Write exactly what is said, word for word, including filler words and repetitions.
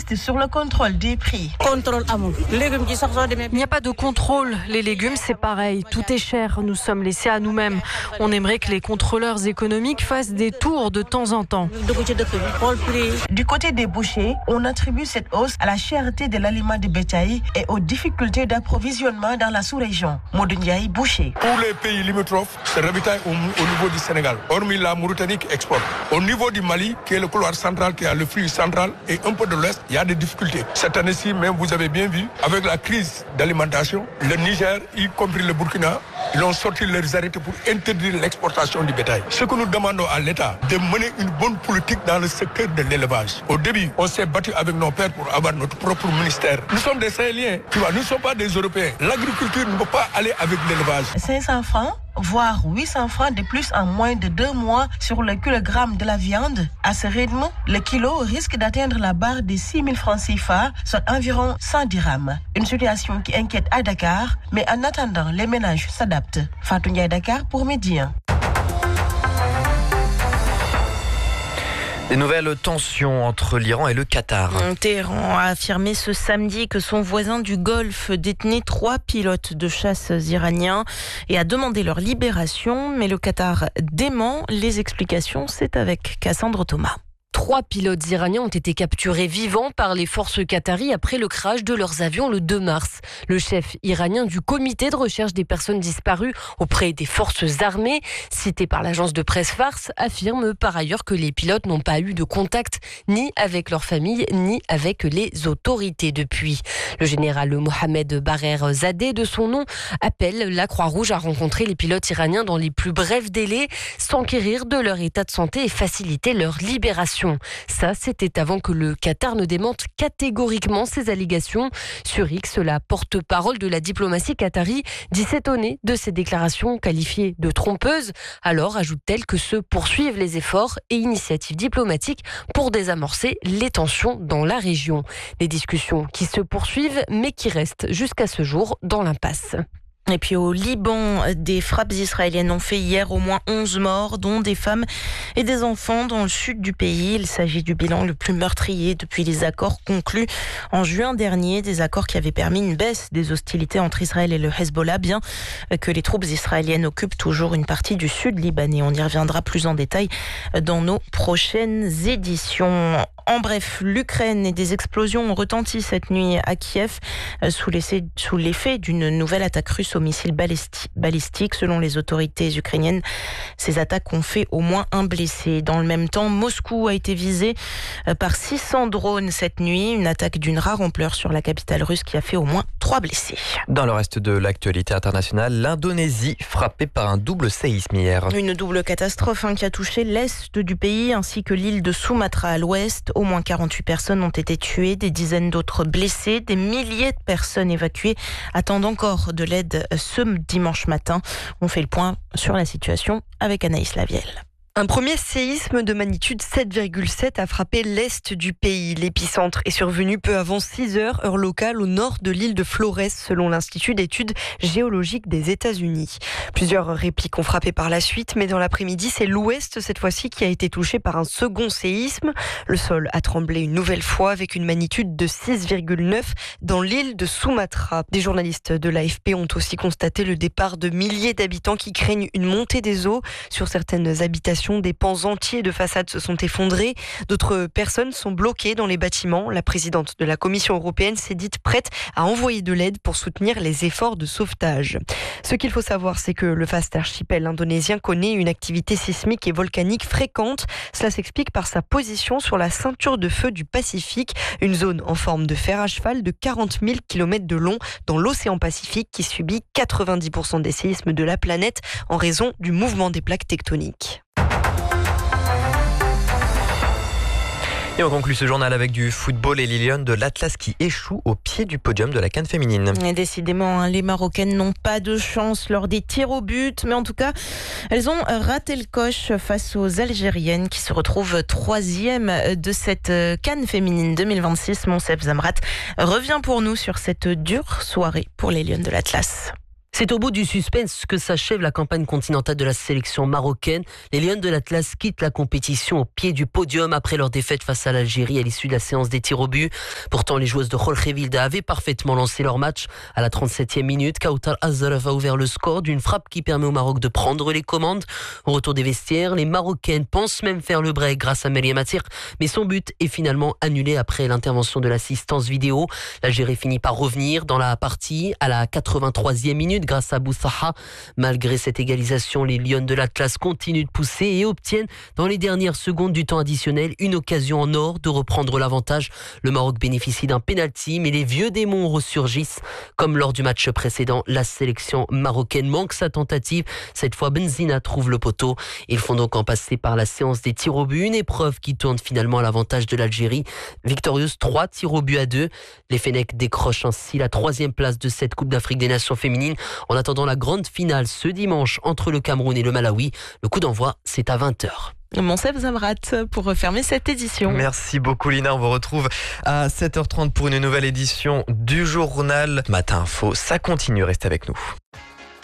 insiste sur le contrôle des prix. Il n'y a pas de contrôle. Les légumes, c'est pareil. Tout est cher. Nous sommes laissés à nous-mêmes. On aimerait que les contrôleurs économiques fassent des tours de temps en temps. Du côté des bouchers, on attribue cette hausse à la cherté de l'aliment de bétail et aux difficultés d'approvisionnement dans la sous-région. Modou Ndiaye, boucher. Tous les pays limitrophes se ravitaillent au, au niveau du Sénégal, hormis la Mauritanie qui exporte. Au niveau du Mali, qui est le couloir central, qui a le flux central, et un peu de l'Ouest, il y a des difficultés. Cette année-ci, même, vous avez bien vu, avec la crise d'alimentation, le Niger, y compris le Burkina, ils ont sorti leurs arrêtés pour interdire l'exportation du bétail. Ce que nous demandons à l'État, de mener une bonne politique dans le secteur de l'élevage. Au début, on s'est battu avec nos pères pour avoir notre propre ministère. Nous sommes des Sahéliens, tu vois, nous ne sommes pas des Européens. L'agriculture ne peut pas aller avec l'élevage. cinq cents francs, voire huit cents francs de plus en moins de deux mois sur le kilogramme de la viande. À ce rythme, le kilo risque d'atteindre la barre des six mille francs C F A, soit environ cent dirhams. Une situation qui inquiète à Dakar, mais en attendant, les ménages s'adaptent. Fatou Ndiaye, Dakar pour Média. Des nouvelles tensions entre l'Iran et le Qatar. Téhéran a affirmé ce samedi que son voisin du Golfe détenait trois pilotes de chasse iraniens et a demandé leur libération. Mais le Qatar dément. Les explications, c'est avec Cassandre Thomas. Trois pilotes iraniens ont été capturés vivants par les forces qataries après le crash de leurs avions le deux mars. Le chef iranien du comité de recherche des personnes disparues auprès des forces armées, cité par l'agence de presse Fars, affirme par ailleurs que les pilotes n'ont pas eu de contact ni avec leur famille ni avec les autorités depuis. Le général Mohamed Barer Zadeh, de son nom, appelle la Croix-Rouge à rencontrer les pilotes iraniens dans les plus brefs délais, s'enquérir de leur état de santé et faciliter leur libération. Ça, c'était avant que le Qatar ne démente catégoriquement ces allégations. Sur X, la porte-parole de la diplomatie qatari dit s'étonner de ces déclarations qualifiées de trompeuses. Alors, ajoute-t-elle que se poursuivent les efforts et initiatives diplomatiques pour désamorcer les tensions dans la région. Des discussions qui se poursuivent, mais qui restent jusqu'à ce jour dans l'impasse. Et puis au Liban, des frappes israéliennes ont fait hier au moins onze morts, dont des femmes et des enfants dans le sud du pays. Il s'agit du bilan le plus meurtrier depuis les accords conclus en juin dernier, des accords qui avaient permis une baisse des hostilités entre Israël et le Hezbollah, bien que les troupes israéliennes occupent toujours une partie du sud libanais. On y reviendra plus en détail dans nos prochaines éditions. En bref, l'Ukraine et des explosions ont retenti cette nuit à Kiev sous l'effet, sous l'effet d'une nouvelle attaque russe au missile balistique. Selon les autorités ukrainiennes, ces attaques ont fait au moins un blessé. Dans le même temps, Moscou a été visé par six cents drones cette nuit. Une attaque d'une rare ampleur sur la capitale russe qui a fait au moins trois blessés. Dans le reste de l'actualité internationale, l'Indonésie frappée par un double séisme hier. Une double catastrophe hein, qui a touché l'est du pays ainsi que l'île de Sumatra à l'ouest. Au moins quarante-huit personnes ont été tuées, des dizaines d'autres blessées, des milliers de personnes évacuées attendent encore de l'aide ce dimanche matin. On fait le point sur la situation avec Anaïs Lavielle. Un premier séisme de magnitude sept virgule sept a frappé l'est du pays. L'épicentre est survenu peu avant six heures, heure locale, au nord de l'île de Flores, selon l'Institut d'études géologiques des États-Unis. Plusieurs répliques ont frappé par la suite, mais dans l'après-midi, c'est l'ouest, cette fois-ci, qui a été touché par un second séisme. Le sol a tremblé une nouvelle fois avec une magnitude de six virgule neuf dans l'île de Sumatra. Des journalistes de l'A F P ont aussi constaté le départ de milliers d'habitants qui craignent une montée des eaux sur certaines habitations. Des pans entiers de façades se sont effondrés. D'autres personnes sont bloquées dans les bâtiments. La présidente de la Commission européenne s'est dite prête à envoyer de l'aide pour soutenir les efforts de sauvetage. Ce qu'il faut savoir, c'est que le vaste archipel indonésien connaît une activité sismique et volcanique fréquente. Cela s'explique par sa position sur la ceinture de feu du Pacifique, une zone en forme de fer à cheval de quarante mille kilomètres de long dans l'océan Pacifique qui subit quatre-vingt-dix pour cent des séismes de la planète en raison du mouvement des plaques tectoniques. Et on conclut ce journal avec du football et les Lions de l'Atlas qui échouent au pied du podium de la CAN féminine. Et décidément, hein, les Marocaines n'ont pas de chance lors des tirs au but, mais en tout cas, elles ont raté le coche face aux Algériennes qui se retrouvent troisième de cette CAN féminine deux mille vingt-six. Monsef Zamrat revient pour nous sur cette dure soirée pour les Lions de l'Atlas. C'est au bout du suspense que s'achève la campagne continentale de la sélection marocaine. Les Lions de l'Atlas quittent la compétition au pied du podium après leur défaite face à l'Algérie à l'issue de la séance des tirs au but. Pourtant, les joueuses de Jorge Vilda avaient parfaitement lancé leur match. À la trente-septième minute, Kautar Azarov a ouvert le score d'une frappe qui permet au Maroc de prendre les commandes. Au retour des vestiaires, les Marocaines pensent même faire le break grâce à Meriem Atir, mais son but est finalement annulé après l'intervention de l'assistance vidéo. L'Algérie finit par revenir dans la partie à la quatre-vingt-troisième minute grâce à Boussaha. Malgré cette égalisation, les Lions de l'Atlas continuent de pousser et obtiennent dans les dernières secondes du temps additionnel une occasion en or de reprendre l'avantage. Le Maroc bénéficie d'un pénalty, mais les vieux démons ressurgissent. Comme lors du match précédent, la sélection marocaine manque sa tentative. Cette fois, Benzina trouve le poteau. Ils font donc en passer par la séance des tirs au but, une épreuve qui tourne finalement à l'avantage de l'Algérie. Victorieuse trois tirs au but à deux. Les Fennecs décrochent ainsi la troisième place de cette Coupe d'Afrique des Nations féminines. En attendant la grande finale ce dimanche entre le Cameroun et le Malawi, le coup d'envoi, c'est à vingt heures. Monsef Zamrat pour refermer cette édition. Merci beaucoup Lina, on vous retrouve à sept heures trente pour une nouvelle édition du journal Matin Info. Ça continue, restez avec nous.